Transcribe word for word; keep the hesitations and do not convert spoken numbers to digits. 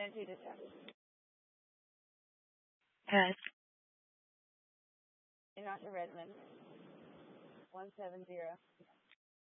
Energy detector. Pass. You're not in Redmond. one seven zero.